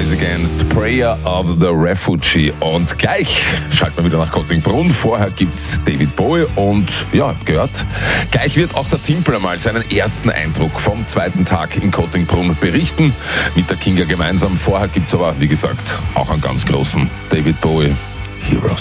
Rise Against, Prayer of the Refugee. Und gleich schalten wir wieder nach Kottingbrunn. Vorher gibt's David Bowie und ja, gehört, gleich wird auch der Timpel einmal seinen ersten Eindruck vom zweiten Tag in Kottingbrunn berichten. Mit der Kinga gemeinsam. Vorher gibt's aber, wie gesagt, auch einen ganz großen David Bowie, Heroes.